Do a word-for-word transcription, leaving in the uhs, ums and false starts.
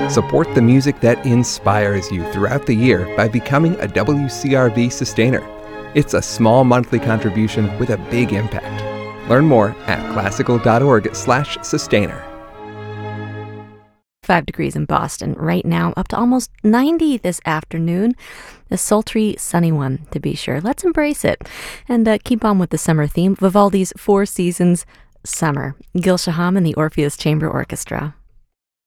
Support the music that inspires you throughout the year by becoming a W C R V Sustainer. It's a small monthly contribution with a big impact. Learn more at classical.org slash sustainer. Five degrees in Boston right now, up to almost ninety this afternoon. A sultry, sunny one, to be sure. Let's embrace it and uh, keep on with the summer theme. Vivaldi's Four Seasons, Summer. Gil Shaham and the Orpheus Chamber Orchestra.